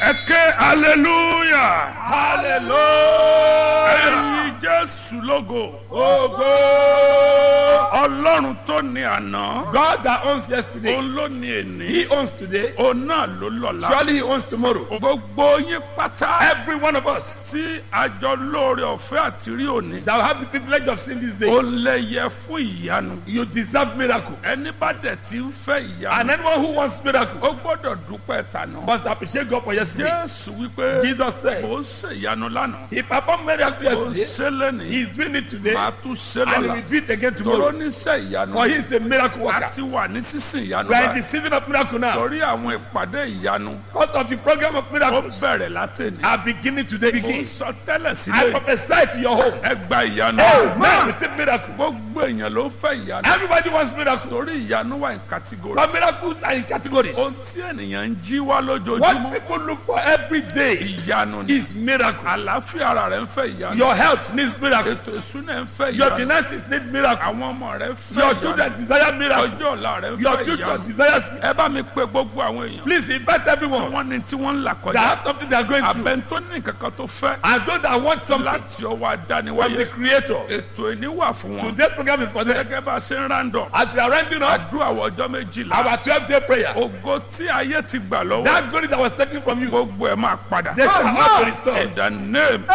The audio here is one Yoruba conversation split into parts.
Eke hallelujah. Hallelujah. Ẹyin Jésù lógo. Ogo. Ọlọ́run tó ní àná. God that owns yesterday, Òun ló ní èní. He owns today. Òun náà ló lọ́la. Surely He owns tomorrow. Gbogbo yín pátá. Every one of us Tí àjọ lóore ọ̀fẹ́ àti rí òní. that will have the privilege of seeing this day, Ó lè yẹ fún ìyanu. you deserve miracle. Ẹni bá dẹ̀ ti ń fẹ́ And ìyanu. anyone who wants miracle Ó gbọ́dọ̀ dúpẹ́ tàná. must appreciate God for yesterday. Jésù wípé. Jesus said, Ó ṣe ìyanu lánàá. He performed miracle Ó yesterday. ṣe lẹ́nìí. He is doing it today, Màá tún ṣe and He lọ́la. will do it again Tòró tomorrow. níṣẹ́ ìyanu. For He is the miracle A worker. ti wà ní sísìn ìyanu We are in báyìí. the season of miracle now. Torí àwọn ìpàdé ìyanu. Because of the program of Ó miracles bẹ̀rẹ̀ látẹ̀ni. are beginning today. Mo Begin. sọ tẹ́lẹ̀ I sílẹ̀. prophesy to your home. Ẹ gba ìyanu. Amen. Receive miracle. Gbogbo èèyàn ló fẹ́ ìyanu. Everybody wants miracle. Torí ìyanu wà ní kàtígórì. But miracles are in categories. Ohun tí ènìyàn ń jí wá What lójoojúmọ́. people look for every day Ìyanu ni. is miracle. Àlàáfíà ara rẹ̀ ń fẹ́ ìyanu. Your health needs miracle. Ètò ìsúná ń fẹ́ Your ìyanu. finances need miracle. Àwọn ọmọ rẹ̀ fẹ́ Your ìyanu. children desire miracle. Ọjọ́ ọ̀la rẹ̀ ń Your fẹ́ future ìyanu. desires. Ẹ bá mi pe gbogbo àwọn èèyàn. Please invite Tí everyone wọ́n ní tí wọ́n ń là that kọjá. have something they are going through. Abẹ́ni tó ní nǹkan kan tó fẹ́. And those that want something Láti ọwọ́ from the adániwáyé. Creator. Ètò ìní wà fún wọn. Today's program is for them. Gẹ́gẹ́ bá a ṣe ń rándọ̀. As we are rounding up Àdúrà àwọn ọjọ́ méjìlá. our 12-day prayer, Ògo tí ayé ti gbà lọ́wọ́. that glory that was taken from you, Gbogbo ẹ̀ máa padà. they shall not be restored. In the name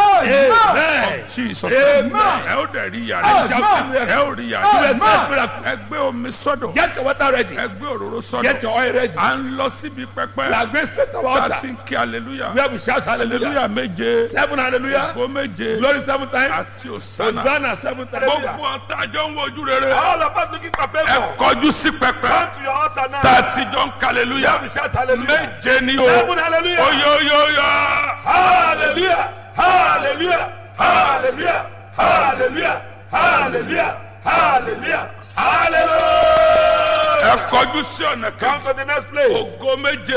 Amen. of Jesus. Amen. Ẹ ó dẹ̀ rí You yàrá. shall see Ẹ miracle. ó rí You yàrá. expect miracle. Ẹ gbé omi sọ́dọ̀. Get your water ready. Ẹ gbé òróró sọ́dọ̀. Get your oil ready. À ń lọ síbi We pẹpẹ. are going straight to our Tá a altar ti ń kí hallelujah. where we shout hallelujah. Hallelujah méje. 7 hallelujah. Ògo méje. Glory 7 times. Àti òsánà. Hosanna 7 hallelujah. Gbogbo ọ̀tá àjọ ń wojú rere. All of us looking for Ẹ favor. kọjú sí pẹpẹ. Come to your altar now. Tá a ti jọ ń kí hallelujah. Where we shout hallelujah. Méje ni o. 7 hallelujah. Oyoyoyo. Hallelujah. Hallelujah. Hallelujah. Hallelujah. Hallelujah. Hallelujah. Hallelujah. Ẹ kọjú sí ọ̀nà kan. Come to the next place. Ògo méje.